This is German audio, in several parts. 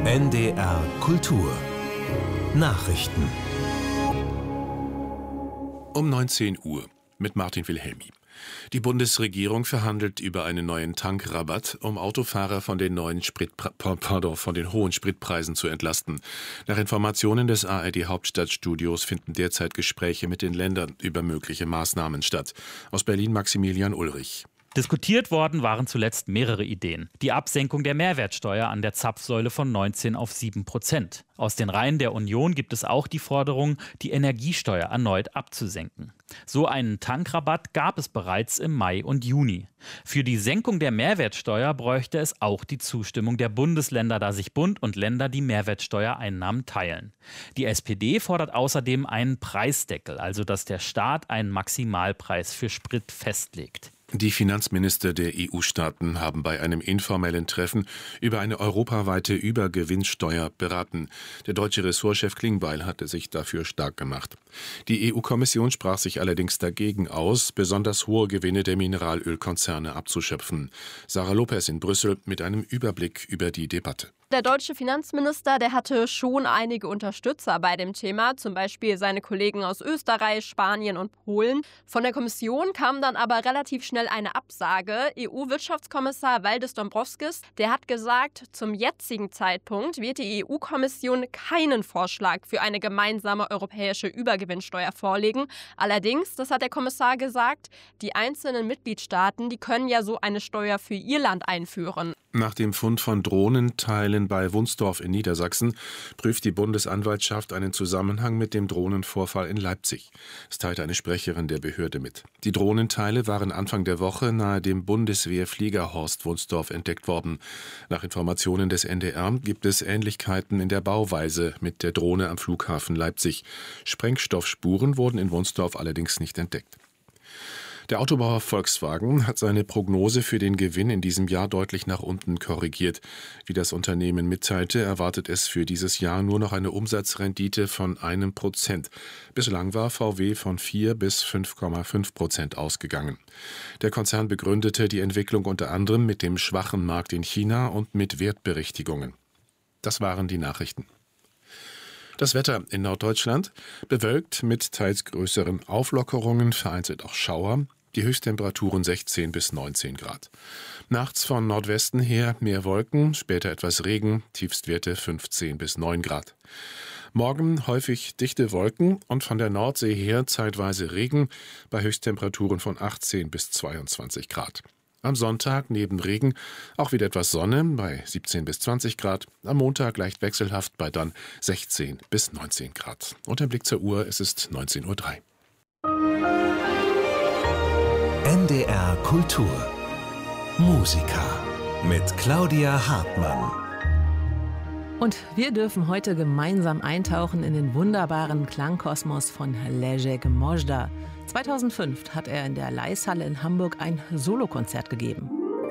NDR Kultur Nachrichten um 19 Uhr mit Martin Wilhelmi. Die Bundesregierung verhandelt über einen neuen Tankrabatt, um Autofahrer von den hohen Spritpreisen zu entlasten. Nach Informationen des ARD-Hauptstadtstudios finden derzeit Gespräche mit den Ländern über mögliche Maßnahmen statt. Aus Berlin Maximilian Ulrich. Diskutiert worden waren zuletzt mehrere Ideen. Die Absenkung der Mehrwertsteuer an der Zapfsäule von 19 auf 7%. Aus den Reihen der Union gibt es auch die Forderung, die Energiesteuer erneut abzusenken. So einen Tankrabatt gab es bereits im Mai und Juni. Für die Senkung der Mehrwertsteuer bräuchte es auch die Zustimmung der Bundesländer, da sich Bund und Länder die Mehrwertsteuereinnahmen teilen. Die SPD fordert außerdem einen Preisdeckel, also dass der Staat einen Maximalpreis für Sprit festlegt. Die Finanzminister der EU-Staaten haben bei einem informellen Treffen über eine europaweite Übergewinnsteuer beraten. Der deutsche Ressortchef Klingbeil hatte sich dafür stark gemacht. Die EU-Kommission sprach sich allerdings dagegen aus, besonders hohe Gewinne der Mineralölkonzerne abzuschöpfen. Sarah Lopez in Brüssel mit einem Überblick über die Debatte. Der deutsche Finanzminister, der hatte schon einige Unterstützer bei dem Thema, zum Beispiel seine Kollegen aus Österreich, Spanien und Polen. Von der Kommission kam dann aber relativ schnell eine Absage. EU-Wirtschaftskommissar Valdis Dombrovskis, der hat gesagt, zum jetzigen Zeitpunkt wird die EU-Kommission keinen Vorschlag für eine gemeinsame europäische Übergewinnsteuer vorlegen. Allerdings, das hat der Kommissar gesagt, die einzelnen Mitgliedstaaten, die können ja so eine Steuer für ihr Land einführen. Nach dem Fund von Drohnenteilen bei Wunsdorf in Niedersachsen prüft die Bundesanwaltschaft einen Zusammenhang mit dem Drohnenvorfall in Leipzig. Das teilte eine Sprecherin der Behörde mit. Die Drohnenteile waren Anfang der Woche nahe dem Bundeswehrfliegerhorst Wunsdorf entdeckt worden. Nach Informationen des NDR gibt es Ähnlichkeiten in der Bauweise mit der Drohne am Flughafen Leipzig. Sprengstoffspuren wurden in Wunsdorf allerdings nicht entdeckt. Der Autobauer Volkswagen hat seine Prognose für den Gewinn in diesem Jahr deutlich nach unten korrigiert. Wie das Unternehmen mitteilte, erwartet es für dieses Jahr nur noch eine Umsatzrendite von 1%. Bislang war VW von 4 bis 5,5% ausgegangen. Der Konzern begründete die Entwicklung unter anderem mit dem schwachen Markt in China und mit Wertberichtigungen. Das waren die Nachrichten. Das Wetter in Norddeutschland bewölkt mit teils größeren Auflockerungen, vereinzelt auch Schauer. Die Höchsttemperaturen 16 bis 19 Grad. Nachts von Nordwesten her mehr Wolken, später etwas Regen, Tiefstwerte 15 bis 9 Grad. Morgen häufig dichte Wolken und von der Nordsee her zeitweise Regen bei Höchsttemperaturen von 18 bis 22 Grad. Am Sonntag neben Regen auch wieder etwas Sonne bei 17 bis 20 Grad. Am Montag leicht wechselhaft bei dann 16 bis 19 Grad. Und ein Blick zur Uhr, es ist 19:03 Uhr. NDR Kultur Musica mit Claudia Hartmann. Und wir dürfen heute gemeinsam eintauchen in den wunderbaren Klangkosmos von Leszek Mojda. 2005 hat er in der Laeiszhalle in Hamburg ein Solokonzert gegeben.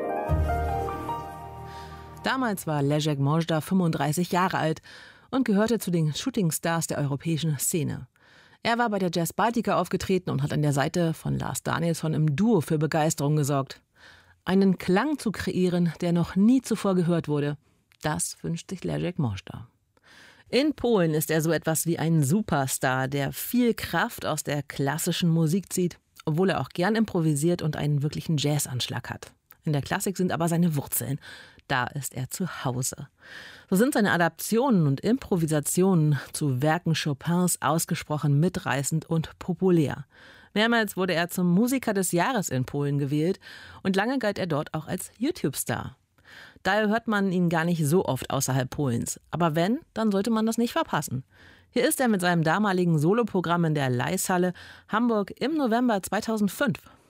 Damals war Leszek Mojda 35 Jahre alt und gehörte zu den Shootingstars der europäischen Szene. Er war bei der Jazz Baltica aufgetreten und hat an der Seite von Lars Danielsson im Duo für Begeisterung gesorgt. Einen Klang zu kreieren, der noch nie zuvor gehört wurde, das wünscht sich Leszek Mojda. In Polen ist er so etwas wie ein Superstar, der viel Kraft aus der klassischen Musik zieht, obwohl er auch gern improvisiert und einen wirklichen Jazzanschlag hat. In der Klassik sind aber seine Wurzeln. Da ist er zu Hause. So sind seine Adaptionen und Improvisationen zu Werken Chopins ausgesprochen mitreißend und populär. Mehrmals wurde er zum Musiker des Jahres in Polen gewählt und lange galt er dort auch als YouTube-Star. Daher hört man ihn gar nicht so oft außerhalb Polens. Aber wenn, dann sollte man das nicht verpassen. Hier ist er mit seinem damaligen Soloprogramm in der Laeiszhalle Hamburg im November 2005.